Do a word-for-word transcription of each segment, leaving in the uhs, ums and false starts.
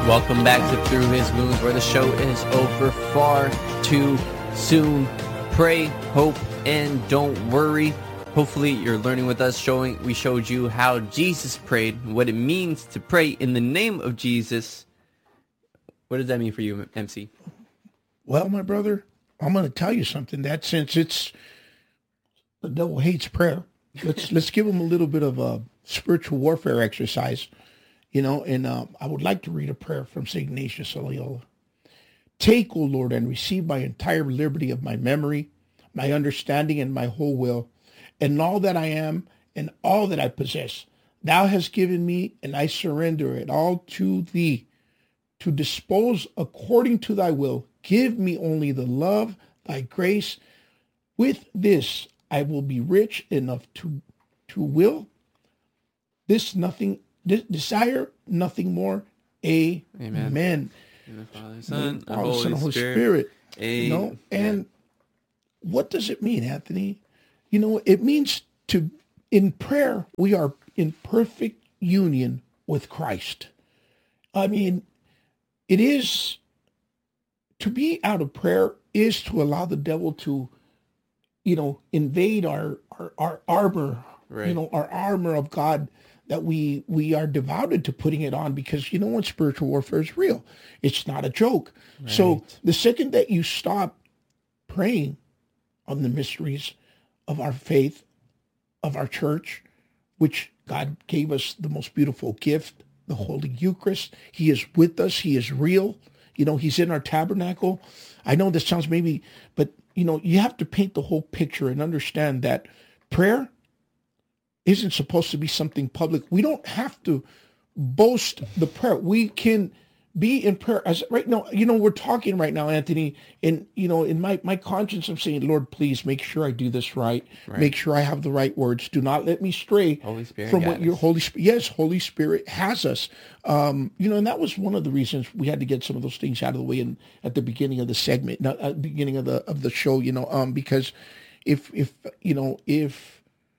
Welcome back to Through His Wounds, where the show is over far too soon. Pray, hope, and don't worry. Hopefully you're learning with us. Showing we showed you how Jesus prayed, what it means to pray in the name of Jesus. What does that mean for you, M C? Well, my brother, I'm going to tell you something. That since it's the devil hates prayer, let's let's give him a little bit of a spiritual warfare exercise. You know, and uh, I would like to read a prayer from Saint Ignatius of Loyola. Take, O Lord, and receive my entire liberty of my memory, my understanding, and my whole will, and all that I am and all that I possess. Thou hast given me, and I surrender it all to thee, to dispose according to thy will. Give me only the love, thy grace. With this I will be rich enough to, to will this nothing De- desire nothing more. Amen. Amen. In the Father, Son, the Father, Son, Holy Spirit. Spirit. You know, and what does it mean, Anthony? You know, it means to, in prayer, we are in perfect union with Christ. I mean, it is, to be out of prayer is to allow the devil to, you know, invade our, our, our armor, right. you know, our armor of God, that we we are devoted to putting it on, because you know what, spiritual warfare is real. It's not a joke. Right. So the second that you stop praying on the mysteries of our faith, of our church, which God gave us the most beautiful gift, the Holy Eucharist. He is with us. He is real. You know, he's in our tabernacle. I know this sounds maybe, but you know, you have to paint the whole picture and understand that prayer isn't supposed to be something public. We don't have to boast the prayer. We can be in prayer. As right now, you know, we're talking right now, Anthony, and, you know, in my, my conscience, I'm saying, Lord, please make sure I do this right. right. Make sure I have the right words. Do not let me stray Holy Spirit from what your Holy Spirit, yes, Holy Spirit has us. Um, you know, and that was one of the reasons we had to get some of those things out of the way in, at the beginning of the segment, not at the beginning of the, of the show, you know, um, because if, if, you know, if,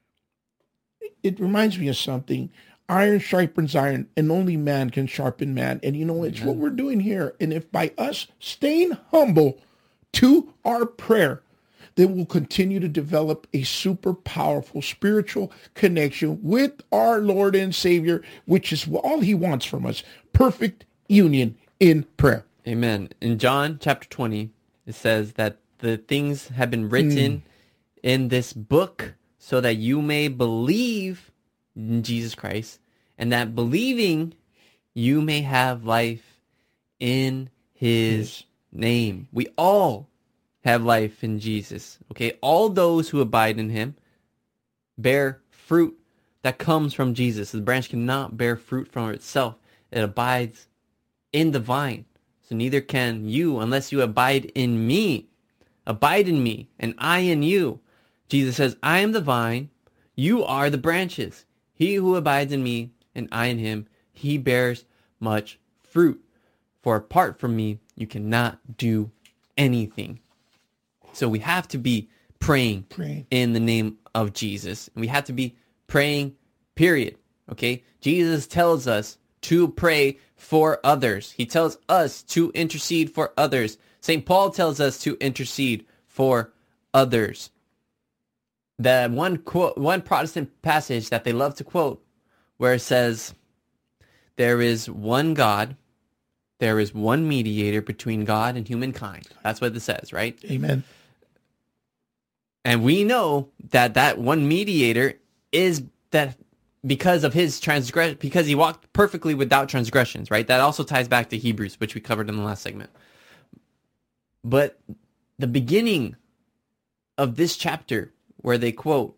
it reminds me of something. Iron sharpens iron, and only man can sharpen man. And you know, it's yeah. what we're doing here. And if by us staying humble to our prayer, then we'll continue to develop a super powerful spiritual connection with our Lord and Savior, which is all he wants from us. Perfect union in prayer. Amen. In John chapter twenty, it says that the things have been written mm. in this book so that you may believe in Jesus Christ, and that believing you may have life in his yes. name. We all have life in Jesus, okay? All those who abide in him bear fruit that comes from Jesus. The branch cannot bear fruit from itself. It abides in the vine. So neither can you unless you abide in me. Abide in me, and I in you. Jesus says, I am the vine, you are the branches. He who abides in me, and I in him, he bears much fruit. For apart from me, you cannot do anything. So we have to be praying, praying in the name of Jesus. And we have to be praying, period. Okay? Jesus tells us to pray for others. He tells us to intercede for others. Saint Paul tells us to intercede for others. The one quote, one Protestant passage that they love to quote, where it says, there is one God, there is one mediator between God and humankind. That's what it says, right? Amen. And we know that that one mediator is that because of his transgression, because he walked perfectly without transgressions, right? That also ties back to Hebrews, which we covered in the last segment. But the beginning of this chapter, where they quote,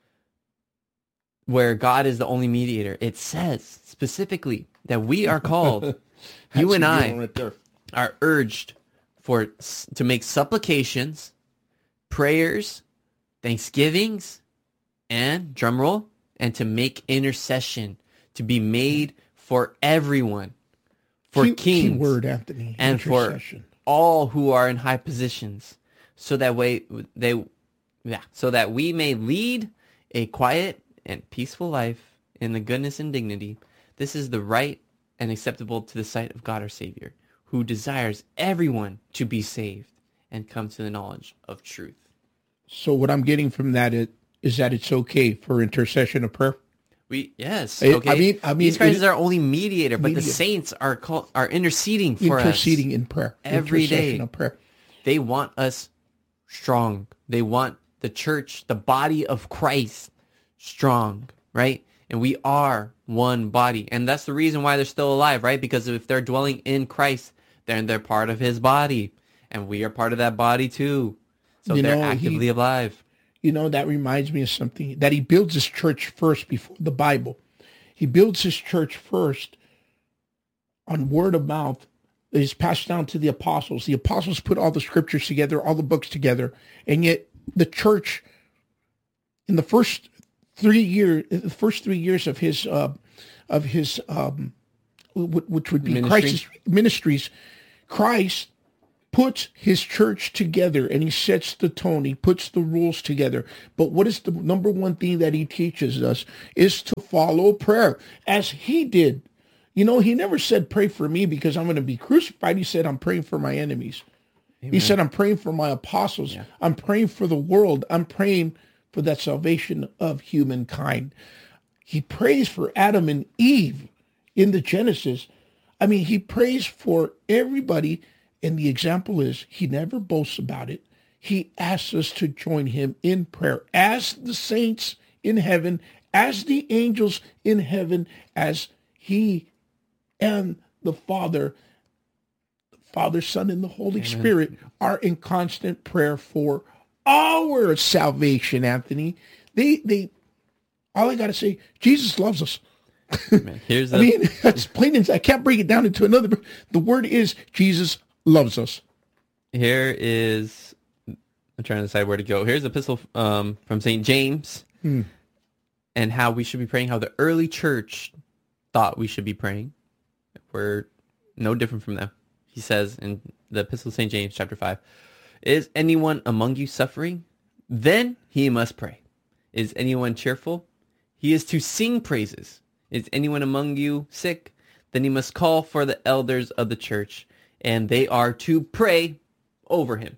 where God is the only mediator, it says specifically that we are called, you and I right are urged for to make supplications, prayers, thanksgivings, and drumroll, and to make intercession, to be made for everyone, for key, kings, key word, Anthony, and for all who are in high positions, so that way they, yeah, so that we may lead a quiet and peaceful life in the goodness and dignity. This is the right and acceptable to the sight of God our Savior, who desires everyone to be saved and come to the knowledge of truth. So what I'm getting from that is, is that it's okay for intercession of prayer? We yes, It- okay. I mean- I mean, Jesus Christ it- is our only mediator, but the Mediator. saints are called, are interceding for Interceding us in prayer. every Intercession day. of prayer. They want us strong. They want the church, the body of Christ, strong, right? And we are one body. And that's the reason why they're still alive, right? Because if they're dwelling in Christ, then they're part of his body. And we are part of that body too. So You they're know, actively he- alive. You know, that reminds me of something, that he builds his church first before the Bible. He builds his church first on word of mouth that is passed down to the apostles. The apostles put all the scriptures together, all the books together, and yet the church, in the first three years, the first three years of his uh, of his um, wh- which would be Ministry. Christ's ministries, Christ puts his church together and he sets the tone. He puts the rules together. But what is the number one thing that he teaches us is to follow prayer as he did. You know, he never said, pray for me because I'm going to be crucified. He said, I'm praying for my enemies. He said, I'm praying for my apostles. Yeah. I'm praying for the world. I'm praying for that salvation of humankind. He prays for Adam and Eve in the Genesis. I mean, he prays for everybody. And the example is he never boasts about it. He asks us to join him in prayer as the saints in heaven, as the angels in heaven, as he and the Father, the Father, Son, and the Holy Amen. Spirit are in constant prayer for our salvation, Anthony. They, they, all I got to say, Jesus loves us. Man, here's I a, mean, that's plain as I can't break it down into another. The word is Jesus loves us. here is, I'm trying to decide where to go. Here's an epistle um, from Saint James Hmm. and how we should be praying, how the early church thought we should be praying. We're no different from them. He says in the epistle of Saint James, chapter five, is anyone among you suffering? Then he must pray. Is anyone cheerful? He is to sing praises. Is anyone among you sick? Then he must call for the elders of the church, and they are to pray over him.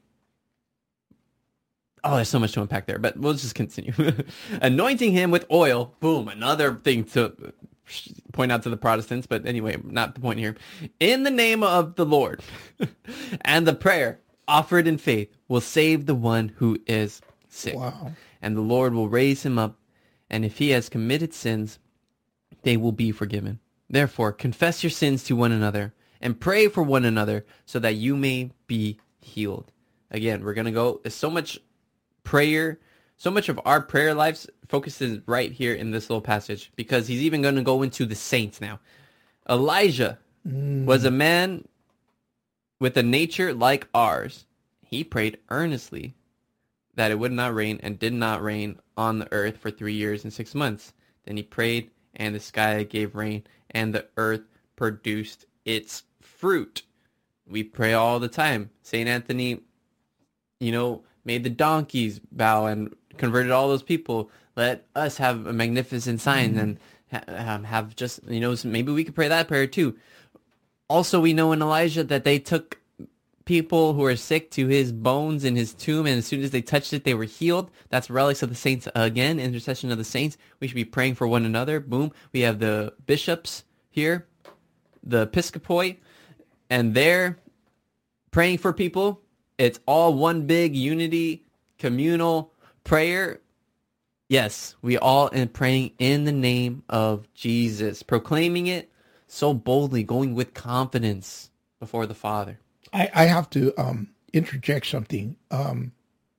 Oh, there's so much to unpack there, but we'll just continue. Anointing him with oil. Boom, another thing to point out to the Protestants, but anyway, not the point here. In the name of the Lord. And the prayer offered in faith will save the one who is sick. Wow. And the Lord will raise him up, and if he has committed sins, they will be forgiven. Therefore, confess your sins to one another and pray for one another so that you may be healed. Again, we're going to go, there's so much prayer, so much of our prayer lives focuses right here in this little passage, because he's even going to go into the saints now. Elijah Mm. was a man with a nature like ours. He prayed earnestly that it would not rain, and did not rain on the earth for three years and six months. Then he prayed, and the sky gave rain, and the earth produced its fruit. We pray all the time. Saint Anthony, you know, made the donkeys bow and converted all those people. Let us have a magnificent sign mm-hmm. and ha- have just, you know, maybe we could pray that prayer too. Also, we know in Elijah that they took people who are sick to his bones in his tomb, and as soon as they touched it, they were healed. That's relics of the saints again, intercession of the saints. We should be praying for one another. Boom. We have the bishops here, the episcopoi, and they're praying for people. It's all one big unity, communal prayer. Yes, we all are praying in the name of Jesus, proclaiming it so boldly, going with confidence before the Father. I, I have to um, interject something. Um,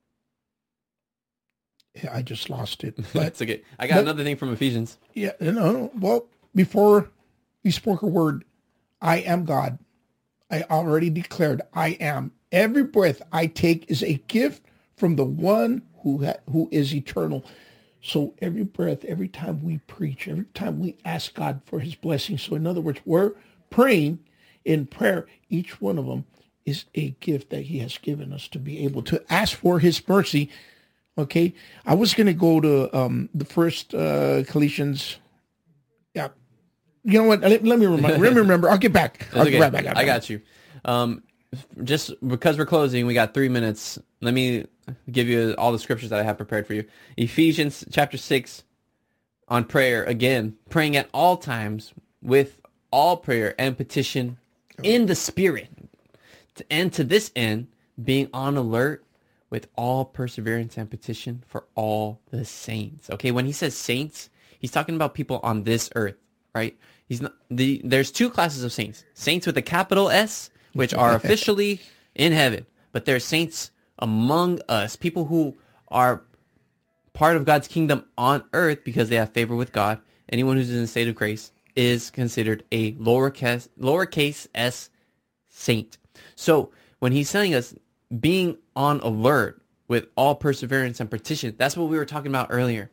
yeah, I just lost it. But That's okay. I got but, another thing from Ephesians. Yeah, no, well, before you spoke a word, I am God. I already declared I am. Every breath I take is a gift from the one who ha- who is eternal. So every breath, every time we preach, every time we ask God for his blessing. So in other words, we're praying in prayer. Each one of them is a gift that he has given us to be able to ask for his mercy. Okay. I was going to go to um, the first uh, Colossians, yeah, you know what? Let, let me remember. Let me remember. I'll get back. I'll okay. get right back. I got you. Um, just because we're closing, we got three minutes. Let me give you all the scriptures that I have prepared for you. Ephesians chapter six on prayer. Again, praying at all times with all prayer and petition in the Spirit. And to this end, being on alert with all perseverance and petition for all the saints. Okay, when he says saints, he's talking about people on this earth, right? He's not the. There's two classes of saints: saints with a capital S, which are officially in heaven, but there's saints among us, people who are part of God's kingdom on earth because they have favor with God. Anyone who's in a state of grace is considered a lowercase lowercase s saint. So when he's telling us being on alert with all perseverance and petition, that's what we were talking about earlier.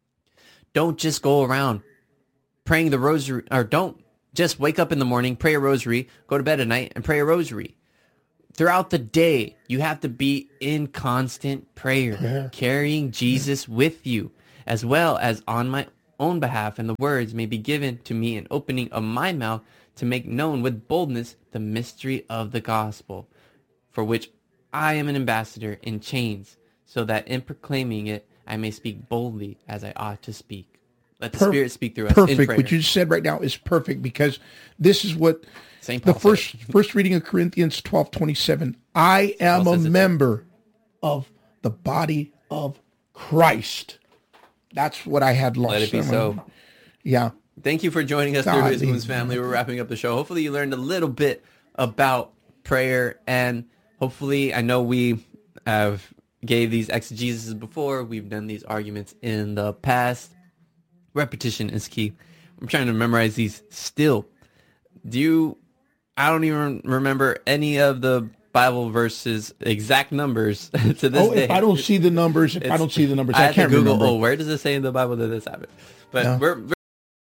Don't just go around praying the rosary, or don't just wake up in the morning, pray a rosary, go to bed at night and pray a rosary. Throughout the day, you have to be in constant prayer, prayer. carrying Jesus with you, as well as on my own behalf, and the words may be given to me in opening of my mouth to make known with boldness the mystery of the gospel, for which I am an ambassador in chains, so that in proclaiming it, I may speak boldly as I ought to speak. Let the Perf- Spirit speak through us. Perfect. In prayer. What you said right now is perfect, because this is what Saint Paul the first first reading of Corinthians twelve twenty-seven. I am a member of the body of Christ. That's what I had lost. Let it be so. Yeah. Thank you for joining us God, through His Wounds family. We're wrapping up the show. Hopefully you learned a little bit about prayer, and hopefully, I know we have gave these exegesis before. We've done these arguments in the past. Repetition is key. I'm trying to memorize these still. Do you, I don't even remember any of the Bible verses, exact numbers to this oh, day. If I don't see the numbers, if I don't see the numbers, I, I can't Google, remember. oh, where does it say in the Bible that this happened? But yeah. we're, we're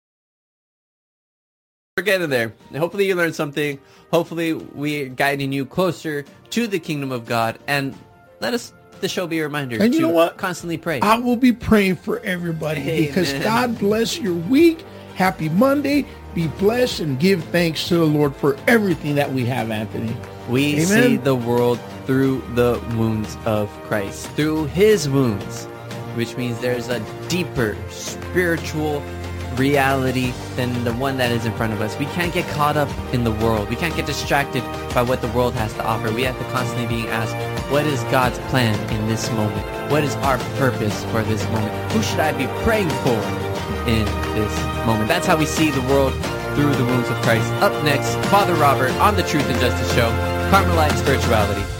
we're getting there. Hopefully you learned something. Hopefully we're guiding you closer to the kingdom of God. And let us, the show be a reminder and you to know what? constantly pray. I will be praying for everybody. Amen. Because God bless your week. Happy Monday. Be blessed and give thanks to the Lord for everything that we have, Anthony. We Amen. See the world through the wounds of Christ, through His wounds, which means there's a deeper spiritual reality than the one that is in front of us. We can't get caught up in the world. We can't get distracted by what the world has to offer. We have to constantly be asked, what is God's plan in this moment? What is our purpose for this moment? Who should I be praying for in this moment? That's how we see the world through the wounds of Christ. Up next, Father Robert on the Truth and Justice Show, Carmelite Spirituality.